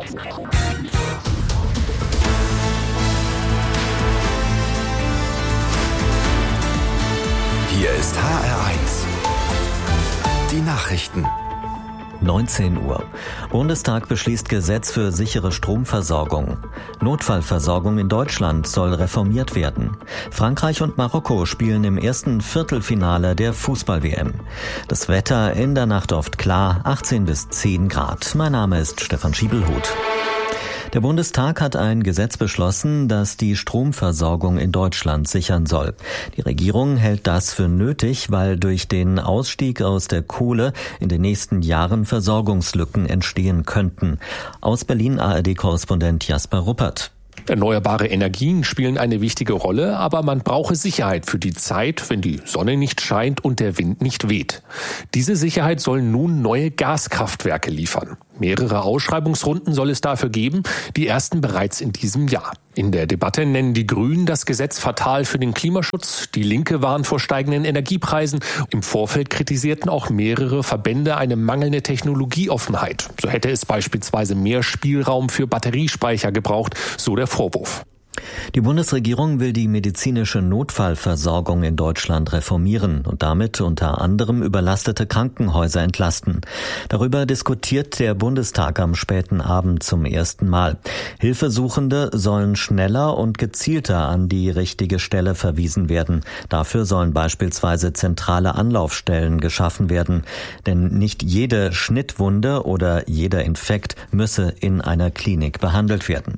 Hier ist HR1. Die Nachrichten. 19 Uhr. Bundestag beschließt Gesetz für sichere Stromversorgung. Notfallversorgung in Deutschland soll reformiert werden. Frankreich und Marokko spielen im ersten Viertelfinale der Fußball-WM. Das Wetter in der Nacht oft klar, 18 bis 10 Grad. Mein Name ist Stefan Schiebelhut. Der Bundestag hat ein Gesetz beschlossen, das die Stromversorgung in Deutschland sichern soll. Die Regierung hält das für nötig, weil durch den Ausstieg aus der Kohle in den nächsten Jahren Versorgungslücken entstehen könnten. Aus Berlin ARD-Korrespondent Jasper Ruppert. Erneuerbare Energien spielen eine wichtige Rolle, aber man brauche Sicherheit für die Zeit, wenn die Sonne nicht scheint und der Wind nicht weht. Diese Sicherheit sollen nun neue Gaskraftwerke liefern. Mehrere Ausschreibungsrunden soll es dafür geben, die ersten bereits in diesem Jahr. In der Debatte nennen die Grünen das Gesetz fatal für den Klimaschutz. Die Linke warnt vor steigenden Energiepreisen. Im Vorfeld kritisierten auch mehrere Verbände eine mangelnde Technologieoffenheit. So hätte es beispielsweise mehr Spielraum für Batteriespeicher gebraucht, so der Vorwurf. Die Bundesregierung will die medizinische Notfallversorgung in Deutschland reformieren und damit unter anderem überlastete Krankenhäuser entlasten. Darüber diskutiert der Bundestag am späten Abend zum ersten Mal. Hilfesuchende sollen schneller und gezielter an die richtige Stelle verwiesen werden. Dafür sollen beispielsweise zentrale Anlaufstellen geschaffen werden. Denn nicht jede Schnittwunde oder jeder Infekt müsse in einer Klinik behandelt werden.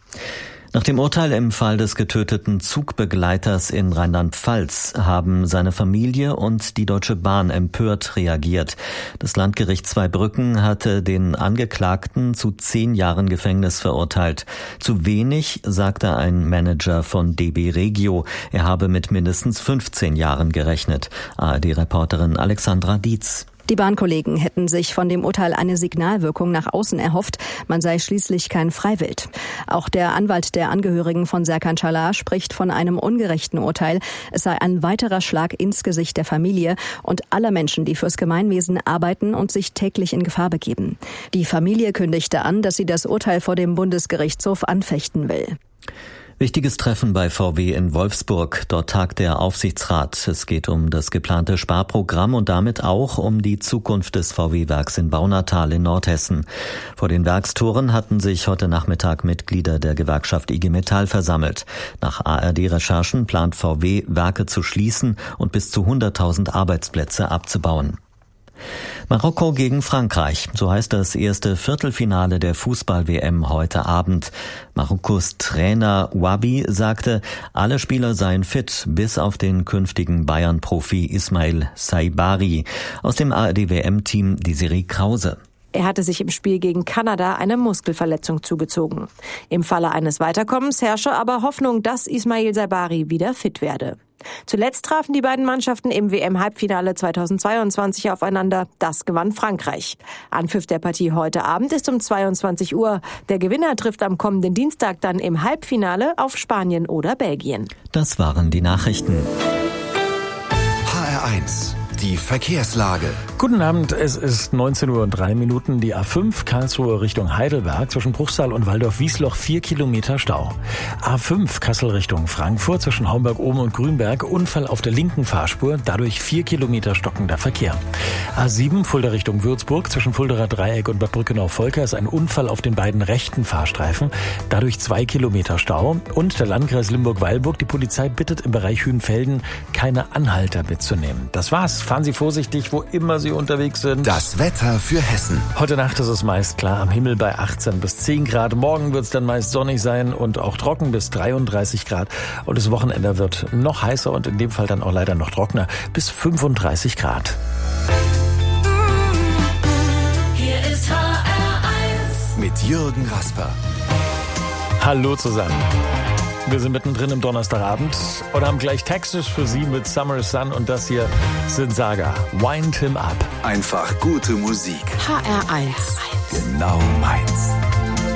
Nach dem Urteil im Fall des getöteten Zugbegleiters in Rheinland-Pfalz haben seine Familie und die Deutsche Bahn empört reagiert. Das Landgericht Zweibrücken hatte den Angeklagten zu 10 Jahren Gefängnis verurteilt. Zu wenig, sagte ein Manager von DB Regio. Er habe mit mindestens 15 Jahren gerechnet. ARD-Reporterin Alexandra Dietz. Die Bahnkollegen hätten sich von dem Urteil eine Signalwirkung nach außen erhofft. Man sei schließlich kein Freiwild. Auch der Anwalt der Angehörigen von Serkan Çalar spricht von einem ungerechten Urteil. Es sei ein weiterer Schlag ins Gesicht der Familie und aller Menschen, die fürs Gemeinwesen arbeiten und sich täglich in Gefahr begeben. Die Familie kündigte an, dass sie das Urteil vor dem Bundesgerichtshof anfechten will. Wichtiges Treffen bei VW in Wolfsburg. Dort tagt der Aufsichtsrat. Es geht um das geplante Sparprogramm und damit auch um die Zukunft des VW-Werks in Baunatal in Nordhessen. Vor den Werkstoren hatten sich heute Nachmittag Mitglieder der Gewerkschaft IG Metall versammelt. Nach ARD-Recherchen plant VW, Werke zu schließen und bis zu 100.000 Arbeitsplätze abzubauen. Marokko gegen Frankreich, so heißt das erste Viertelfinale der Fußball-WM heute Abend. Marokkos Trainer Wabi sagte, alle Spieler seien fit, bis auf den künftigen Bayern-Profi Ismail Saibari. Aus dem ARD-WM-Team Desiree Krause. Er hatte sich im Spiel gegen Kanada eine Muskelverletzung zugezogen. Im Falle eines Weiterkommens herrsche aber Hoffnung, dass Ismail Saibari wieder fit werde. Zuletzt trafen die beiden Mannschaften im WM-Halbfinale 2022 aufeinander. Das gewann Frankreich. Anpfiff der Partie heute Abend ist um 22 Uhr. Der Gewinner trifft am kommenden Dienstag dann im Halbfinale auf Spanien oder Belgien. Das waren die Nachrichten. HR1. Die Verkehrslage. Guten Abend, es ist 19:03 Uhr. Die A5 Karlsruhe Richtung Heidelberg zwischen Bruchsal und Waldorf-Wiesloch 4 Kilometer Stau. A5 Kassel Richtung Frankfurt zwischen Haumberg-Oben und Grünberg Unfall auf der linken Fahrspur, dadurch 4 Kilometer stockender Verkehr. A7 Fulda Richtung Würzburg zwischen Fulderer Dreieck und Bad Brückenau-Volker ist ein Unfall auf den beiden rechten Fahrstreifen, dadurch 2 Kilometer Stau. Und der Landkreis Limburg-Weilburg, die Polizei bittet im Bereich Hühnfelden keine Anhalter mitzunehmen. Das war's. Fahren Sie vorsichtig, wo immer Sie unterwegs sind. Das Wetter für Hessen. Heute Nacht ist es meist klar am Himmel bei 18 bis 10 Grad. Morgen wird es dann meist sonnig sein und auch trocken bis 33 Grad. Und das Wochenende wird noch heißer und in dem Fall dann auch leider noch trockener bis 35 Grad. Hier ist HR1 mit Jürgen Rasper. Hallo zusammen. Wir sind mittendrin im Donnerstagabend und haben gleich Texas für Sie mit Summer Sun und das hier sind Saga. Wind Him Up. Einfach gute Musik. HR1 Genau meins.